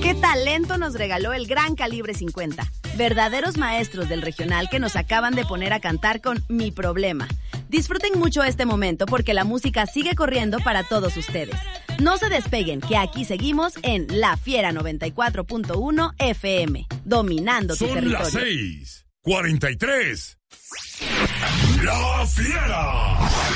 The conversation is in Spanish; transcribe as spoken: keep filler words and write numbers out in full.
¿Qué talento nos regaló el Gran Calibre cincuenta? Verdaderos maestros del regional que nos acaban de poner a cantar con Mi Problema. Disfruten mucho este momento porque la música sigue corriendo para todos ustedes. No se despeguen, que aquí seguimos en La Fiera noventa y cuatro punto uno F M, dominando tu territorio. Son las seis cuarenta y tres. La Fiera.